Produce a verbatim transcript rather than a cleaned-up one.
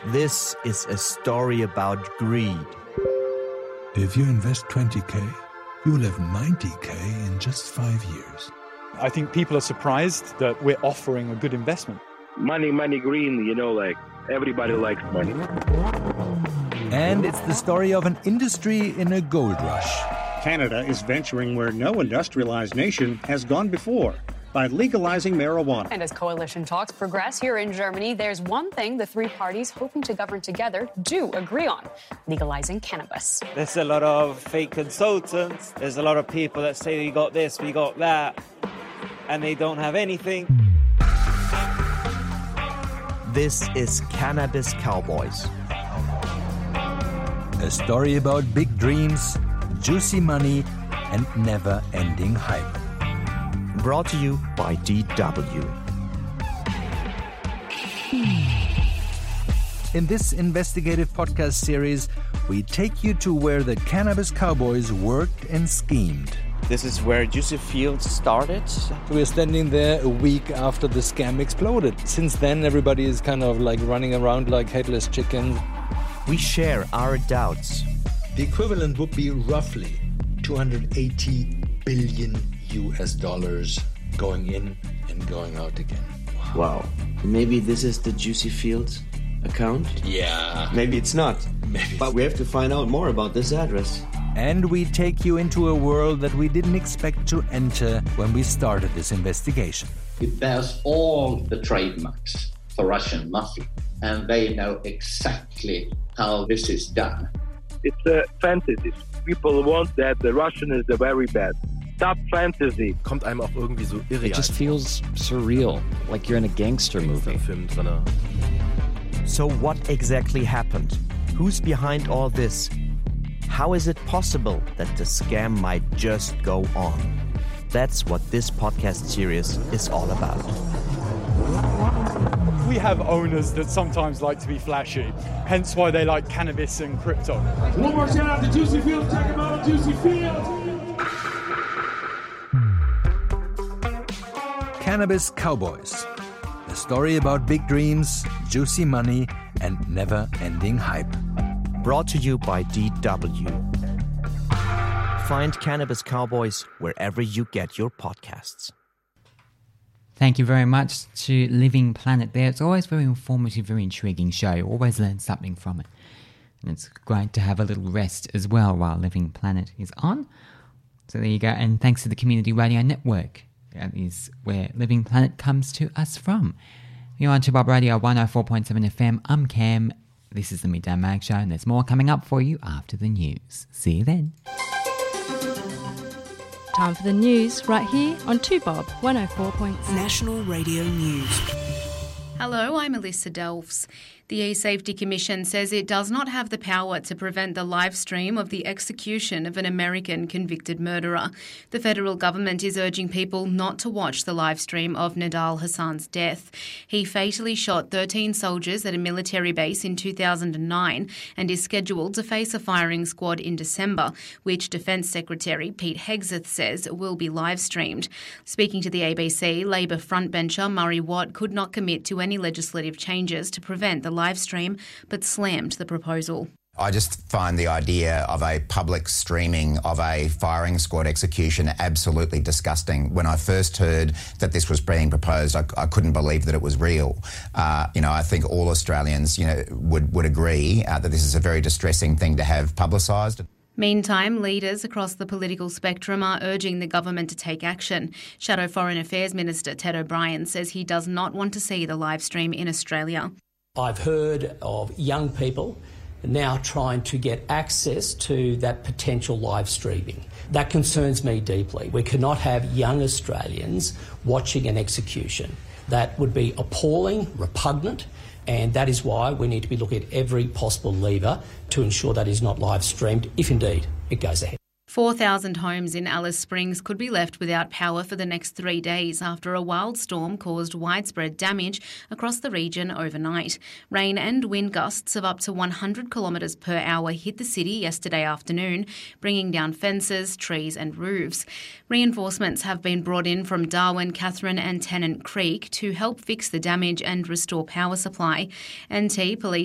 This is a story about greed. If you invest twenty K, you will have ninety K in just five years. I think people are surprised that we're offering a good investment. Money, money, green, you know, like everybody likes money. And it's the story of an industry in a gold rush. Canada is venturing where no industrialized nation has gone before, by legalizing marijuana. And as coalition talks progress here in Germany, there's one thing the three parties hoping to govern together do agree on: legalizing cannabis. There's a lot of fake consultants. There's a lot of people that say we got this, we got that, and they don't have anything. This is Cannabis Cowboys. A story about big dreams, juicy money, and never-ending hype. Brought to you by D W. In this investigative podcast series, we take you to where the Cannabis Cowboys worked and schemed. This is where Juicy Fields started. We're standing there a week after the scam exploded. Since then, everybody is kind of like running around like headless chickens. We share our doubts. The equivalent would be roughly two hundred eighty billion U S dollars going in and going out again. Wow. Maybe this is the Juicy Fields account? Yeah. Maybe it's not. Maybe. But we have to find out more about this address. And we take you into a world that we didn't expect to enter when we started this investigation. It bears all the trademarks for Russian mafia, and they know exactly how this is done. It's a fantasy. People want that the Russian is the very best. Stop fantasy. Kommt einem auch irgendwie so irreal. It just feels surreal, like you're in a gangster movie. So what exactly happened? Who's behind all this? How is it possible that the scam might just go on? That's what this podcast series is all about. We have owners that sometimes like to be flashy, hence why they like cannabis and crypto. One more shout out to Juicy Fields. Check them out on Juicy Fields. Cannabis Cowboys. A story about big dreams, juicy money, and never-ending hype. Brought to you by D W. Find Cannabis Cowboys wherever you get your podcasts. Thank you very much to Living Planet there. It's always very informative, very intriguing show. You always learn something from it. And it's great to have a little rest as well while Living Planet is on. So there you go. And thanks to the Community Radio Network. That is where Living Planet comes to us from. You're on to Bob Radio one oh four point seven F M. I'm Cam. This is the Midday Mag Show, and there's more coming up for you after the news. See you then. Time for the news right here on two Bob one oh four point seven. National Radio News. Hello, I'm Alyssa Delves. The E-Safety Commission says it does not have the power to prevent the live stream of the execution of an American convicted murderer. The federal government is urging people not to watch the live stream of Nidal Hassan's death. He fatally shot thirteen soldiers at a military base in two thousand nine and is scheduled to face a firing squad in December, which Defence Secretary Pete Hegseth says will be live streamed. Speaking to the A B C, Labor frontbencher Murray Watt could not commit to any legislative changes to prevent the live stream, but slammed the proposal. I just find the idea of a public streaming of a firing squad execution absolutely disgusting. When I first heard that this was being proposed, I, I couldn't believe that it was real. Uh, you know, I think all Australians, you know, would, would agree uh, that this is a very distressing thing to have publicised. Meantime, leaders across the political spectrum are urging the government to take action. Shadow Foreign Affairs Minister Ted O'Brien says he does not want to see the live stream in Australia. I've heard of young people now trying to get access to that potential live streaming. That concerns me deeply. We cannot have young Australians watching an execution. That would be appalling, repugnant, and that is why we need to be looking at every possible lever to ensure that is not live streamed, if indeed it goes ahead. four thousand homes in Alice Springs could be left without power for the next three days after a wild storm caused widespread damage across the region overnight. Rain and wind gusts of up to one hundred kilometres per hour hit the city yesterday afternoon, bringing down fences, trees and roofs. Reinforcements have been brought in from Darwin, Catherine and Tennant Creek to help fix the damage and restore power supply. N T Police